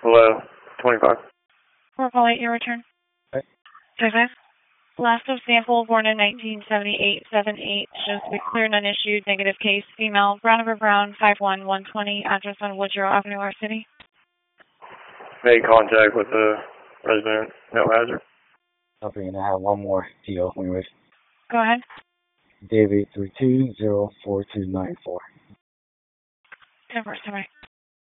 Below 25. 4 your return. Okay. 55. Last of sample born in 1978, 78, shows to be clear and unissued, negative case, female, Brown River Brown, 51120, address on Woodrow Avenue, our city. Made contact with the resident, no hazard. Okay, and I have one more deal when you're ready. Go ahead. David 32042994. 10 first,